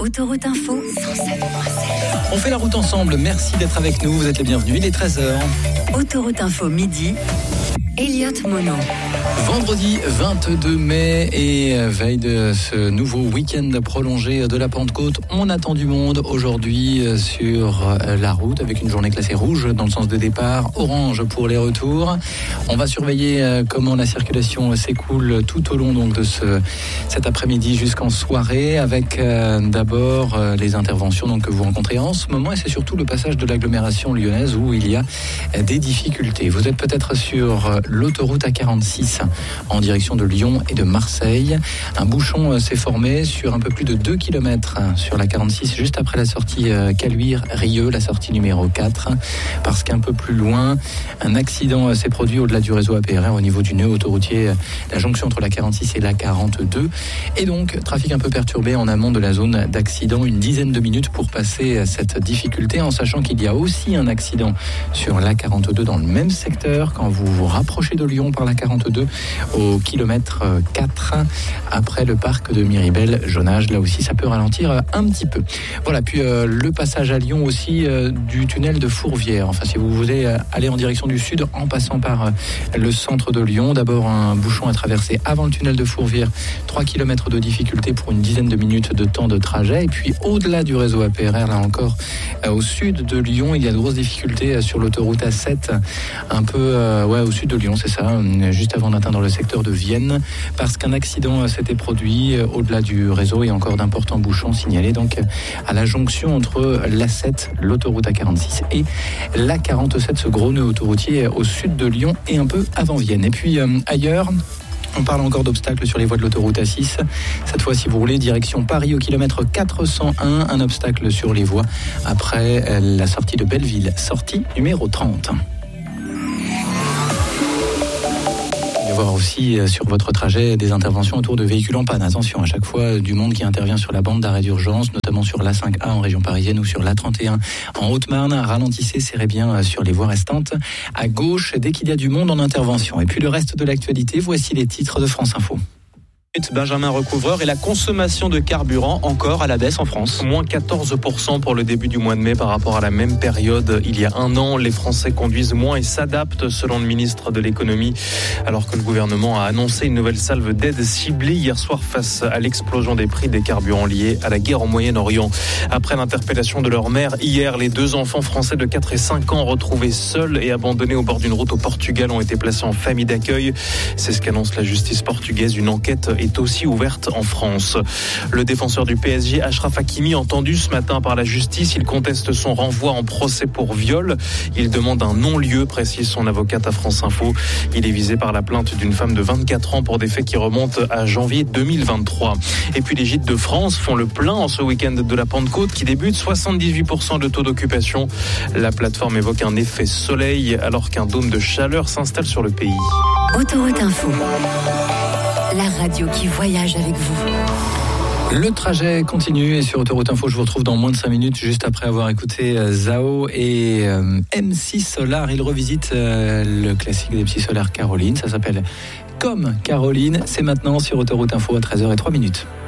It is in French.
Autoroute Info 107.7. On fait la route ensemble, merci d'être avec nous, vous êtes les bienvenus, il est 13h. Autoroute Info midi, Elliot Monod. Vendredi 22 mai et veille de ce nouveau week-end prolongé de la Pentecôte, on attend du monde aujourd'hui sur la route avec une journée classée rouge dans le sens de départ, orange pour les retours. On va surveiller comment la circulation s'écoule tout au long donc de cet après-midi jusqu'en soirée avec d'abord les interventions donc, que vous rencontrez en ce moment et c'est surtout le passage de l'agglomération lyonnaise où il y a des difficultés. Vous êtes peut-être sur l'autoroute A46 en direction de Lyon et de Marseille. Un bouchon s'est formé sur un peu plus de 2 km sur la 46, juste après la sortie Caluire-Rieux, la sortie numéro 4, parce qu'un peu plus loin, un accident s'est produit au-delà du réseau APRR au niveau du nœud autoroutier, la jonction entre la 46 et la 42. Et donc, trafic un peu perturbé en amont de la zone d'accident, une dizaine de minutes pour passer cette difficulté, en sachant qu'il y a aussi un accident sur la 42 dans le même secteur, quand vous vous rapprochez de Lyon par la 42, au kilomètre 4 après le parc de Miribel-Jonage. Là aussi, ça peut ralentir un petit peu. Voilà, puis le passage à Lyon aussi du tunnel de Fourvière. Enfin, si vous voulez aller en direction du sud en passant par le centre de Lyon, d'abord un bouchon à traverser avant le tunnel de Fourvière, 3 km de difficulté pour une dizaine de minutes de temps de trajet. Et puis au-delà du réseau APRR, là encore, au sud de Lyon, il y a de grosses difficultés sur l'autoroute A7, un peu au sud de Lyon, c'est ça, juste avant d'atteindre le secteur de Vienne, parce qu'un accident s'était produit au-delà du réseau et encore d'importants bouchons signalés donc à la jonction entre l'A7, l'autoroute A46 et l'A47, ce gros nœud autoroutier au sud de Lyon et un peu avant Vienne. Et puis ailleurs, on parle encore d'obstacles sur les voies de l'autoroute A6. Cette fois, si vous roulez direction Paris au kilomètre 401, un obstacle sur les voies après la sortie de Belleville, sortie numéro 30. Il va y avoir aussi sur votre trajet des interventions autour de véhicules en panne. Attention, à chaque fois du monde qui intervient sur la bande d'arrêt d'urgence, notamment sur l'A5A en région parisienne ou sur l'A31 en Haute-Marne. Ralentissez, serrez bien sur les voies restantes à gauche dès qu'il y a du monde en intervention. Et puis le reste de l'actualité, voici les titres de France Info. Benjamin Recouvreur et la consommation de carburant encore à la baisse en France. Moins 14% pour le début du mois de mai par rapport à la même période il y a un an. Les Français conduisent moins et s'adaptent selon le ministre de l'économie. Alors que le gouvernement a annoncé une nouvelle salve d'aide ciblée hier soir face à l'explosion des prix des carburants liés à la guerre au Moyen-Orient. Après l'interpellation de leur mère hier, les 2 enfants français de 4 et 5 ans retrouvés seuls et abandonnés au bord d'une route au Portugal ont été placés en famille d'accueil. C'est ce qu'annonce la justice portugaise. Une enquête est aussi ouverte en France. Le défenseur du PSG, Achraf Hakimi, entendu ce matin par la justice, il conteste son renvoi en procès pour viol. Il demande un non-lieu, précise son avocate à France Info. Il est visé par la plainte d'une femme de 24 ans pour des faits qui remontent à janvier 2023. Et puis les gîtes de France font le plein en ce week-end de la Pentecôte qui débute, 78% de taux d'occupation. La plateforme évoque un effet soleil alors qu'un dôme de chaleur s'installe sur le pays. Autoroute Info, la radio qui voyage avec vous. Le trajet continue et sur Autoroute Info, je vous retrouve dans moins de 5 minutes, juste après avoir écouté Zao et MC Solar. Ils revisitent le classique des MC Solar Caroline. Ça s'appelle Comme Caroline. C'est maintenant sur Autoroute Info à 13h03.